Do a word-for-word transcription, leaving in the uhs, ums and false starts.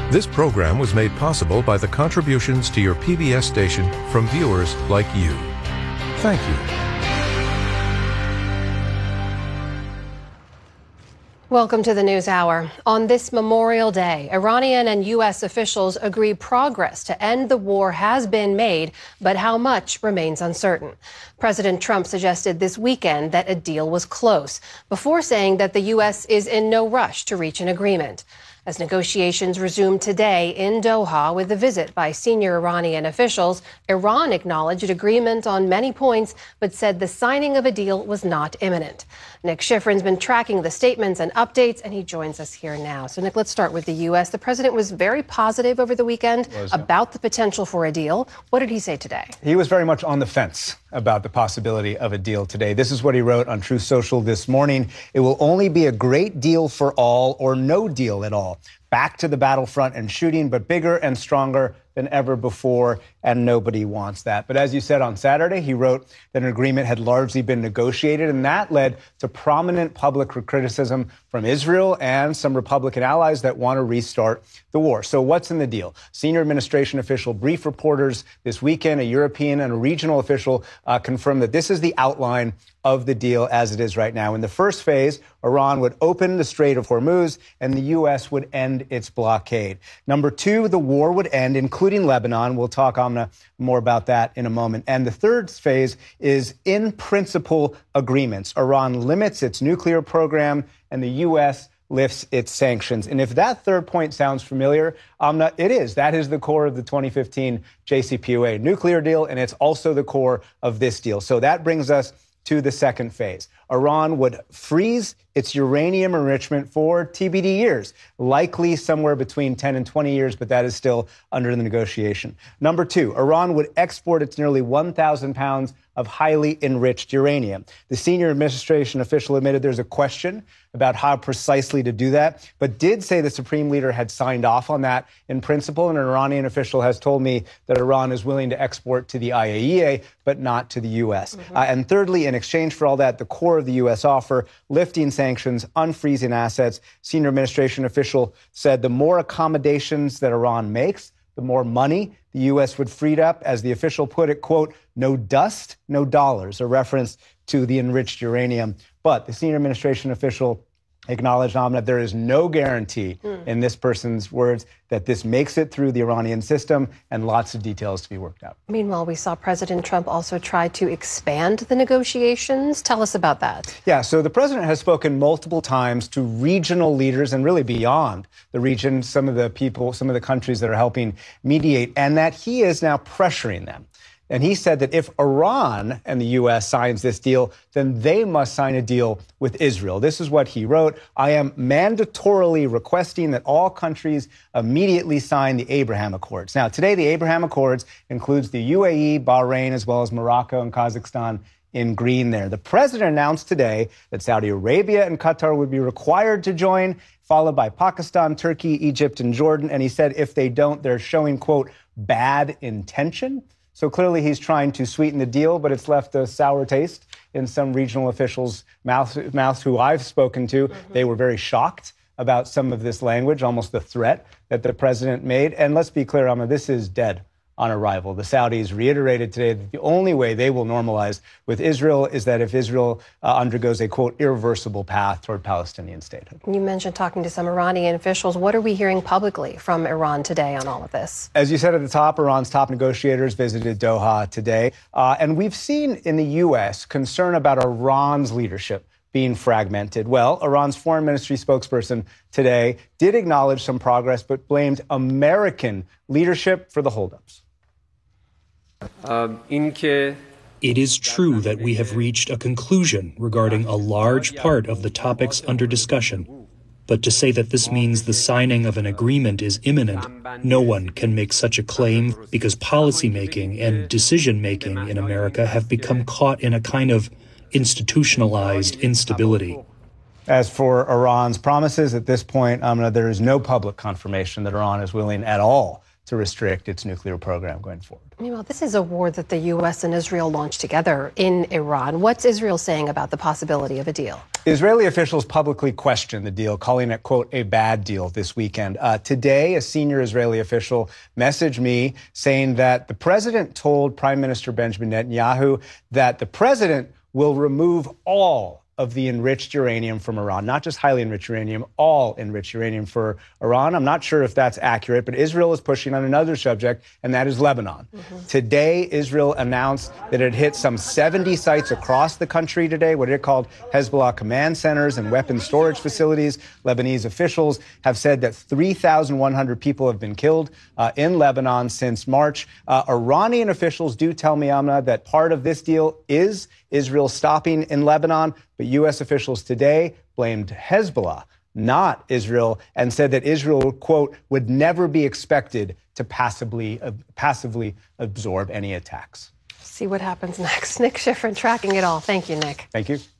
This program was made possible by the contributions to your P B S station from viewers like you. Thank you. Welcome to the News Hour. On this Memorial Day, Iranian and U S officials agree progress to end the war has been made, but how much remains uncertain. President Trump suggested this weekend that a deal was close, before saying that the U S is in no rush to reach an agreement. As negotiations resume today in Doha with a visit by senior Iranian officials, Iran acknowledged agreement on many points, but said the signing of a deal was not imminent. Nick Schifrin's been tracking the statements and updates, and he joins us here now. So, Nick, let's start with the U S. The president was very positive over the weekend was, about yeah. the potential for a deal. What did he say today? He was very much on the fence about the possibility of a deal today. This is what he wrote on Truth Social this morning. It will only be a great deal for all or no deal at all. Back to the battlefront and shooting, but bigger and stronger than ever before, and nobody wants that. But as you said on Saturday, he wrote that an agreement had largely been negotiated, and that led to prominent public criticism from Israel and some Republican allies that want to restart the war. So what's in the deal? Senior administration official briefed reporters this weekend. A European and a regional official uh, confirmed that this is the outline of the deal as it is right now. In the first phase, Iran would open the Strait of Hormuz and the U S would end its blockade. Number two, the war would end, including Lebanon. We'll talk, Amna, more about that in a moment. And the third phase is in principle agreements. Iran limits its nuclear program and the U S lifts its sanctions. And if that third point sounds familiar, Amna, it is. That is the core of the twenty fifteen J C P O A nuclear deal, and it's also the core of this deal. So that brings us to the second phase. Iran would freeze its uranium enrichment for T B D years, likely somewhere between ten and twenty years, but that is still under the negotiation. Number two, Iran would export its nearly one thousand pounds of highly enriched uranium. The senior administration official admitted there's a question about how precisely to do that, but did say the supreme leader had signed off on that in principle, and an Iranian official has told me that Iran is willing to export to the I A E A, but not to the U S. Mm-hmm. Uh, and thirdly, in exchange for all that, the core of the U S offer, lifting sanctions, unfreezing assets. Senior administration official said the more accommodations that Iran makes, the more money the U S would free up. As the official put it, quote, no dust, no dollars, a reference to the enriched uranium. But the senior administration official acknowledged, Amna, there is no guarantee mm. in this person's words that this makes it through the Iranian system, and lots of details to be worked out. Meanwhile, we saw President Trump also try to expand the negotiations. Tell us about that. Yeah, so the president has spoken multiple times to regional leaders and really beyond the region, some of the people, some of the countries that are helping mediate, and that he is now pressuring them. And he said that if Iran and the U S signs this deal, then they must sign a deal with Israel. This is what he wrote. I am mandatorily requesting that all countries immediately sign the Abraham Accords. Now, today, the Abraham Accords includes the U A E, Bahrain, as well as Morocco and Kazakhstan in green there. The president announced today that Saudi Arabia and Qatar would be required to join, followed by Pakistan, Turkey, Egypt, and Jordan. And he said if they don't, they're showing, quote, bad intention. So clearly he's trying to sweeten the deal, but it's left a sour taste in some regional officials' mouths, mouths who I've spoken to. Mm-hmm. They were very shocked about some of this language, almost the threat that the president made. And let's be clear, Amma, this is dead on arrival. The Saudis reiterated today that the only way they will normalize with Israel is that if Israel uh, undergoes a, quote, irreversible path toward Palestinian statehood. You mentioned talking to some Iranian officials. What are we hearing publicly from Iran today on all of this? As you said at the top, Iran's top negotiators visited Doha today. Uh, and we've seen in the U S concern about Iran's leadership being fragmented. Well, Iran's foreign ministry spokesperson today did acknowledge some progress, but blamed American leadership for the holdups. It is true that we have reached a conclusion regarding a large part of the topics under discussion. But to say that this means the signing of an agreement is imminent, no one can make such a claim because policymaking and decision-making in America have become caught in a kind of institutionalized instability. As for Iran's promises, at this point, um, there is no public confirmation that Iran is willing at all to restrict its nuclear program going forward. Meanwhile, this is a war that the U S and Israel launched together in Iran. What's Israel saying about the possibility of a deal? Israeli officials publicly questioned the deal, calling it, quote, a bad deal this weekend. Uh, today, a senior Israeli official messaged me saying that the president told Prime Minister Benjamin Netanyahu that the president will remove all of the enriched uranium from Iran, not just highly enriched uranium, all enriched uranium for Iran. I'm not sure if that's accurate, but Israel is pushing on another subject, and that is Lebanon. Mm-hmm. Today, Israel announced that it hit some seventy sites across the country today, what it called Hezbollah command centers and weapons storage facilities. Lebanese officials have said that three thousand one hundred people have been killed uh, in Lebanon since March. Uh, Iranian officials do tell me, Amna, that part of this deal is Israel stopping in Lebanon, but U S officials today blamed Hezbollah, not Israel, and said that Israel, quote, would never be expected to passively, uh, passively absorb any attacks. See what happens next. Nick Schifrin tracking it all. Thank you, Nick. Thank you.